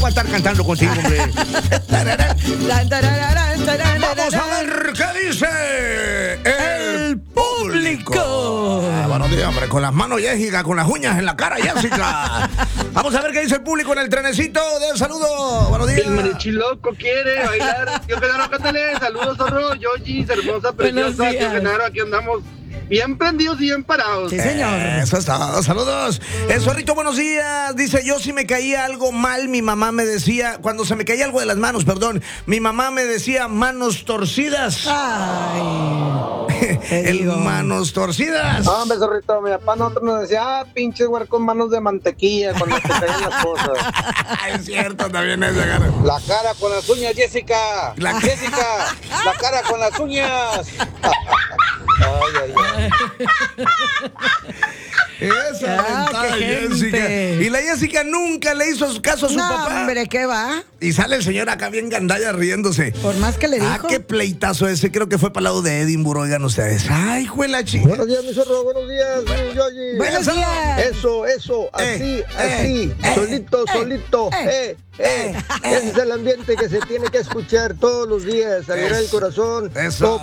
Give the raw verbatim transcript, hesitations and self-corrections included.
a estar cantando contigo, hombre. Vamos a ver qué dice el público. Ah, buenos días, hombre, con las manos, Jessica, con las uñas en la cara, Jessica. Vamos a ver qué dice el público en el trenecito del saludo. Buenos días. El marichiloco quiere bailar. Tío Genaro, cántale. Saludos, zorro. Yoyis, hermosa, preciosa. Tío Genaro, aquí andamos. Bien prendidos y bien parados. Sí, señor. Eh, eso está. Saludos. El zorrito, buenos días. Dice, yo si me caía algo mal, mi mamá me decía, cuando se me caía algo de las manos, perdón, mi mamá me decía manos torcidas. Ay. El manos torcidas. No, hombre, zorrito, mi papá nosotros nos decía, ah, pinche güey con manos de mantequilla cuando te caían las cosas. Es cierto, también es de agarre. La cara con las uñas, Jessica. La- Jessica, la cara con las uñas. Ay, ay, ay. Esa Ah, mentada qué Jessica. gente. Y la Jessica nunca le hizo caso a su No, papá. hombre, ¿qué va? Y sale el señor acá bien gandalla riéndose. Por más que le dijo. Ah, qué pleitazo ese. Creo que fue para el lado de Edimburgo, oigan ustedes. Ay, juela chica. Buenos días, mi zorro. Buenos días, mi Yoyi. Buenos Eso. días. Eso, eso, así, Eh, así, eh, solito, eh, solito, eh, eh, eh, Ese es el ambiente que se tiene que escuchar todos los días, alegrar el corazón. Eso.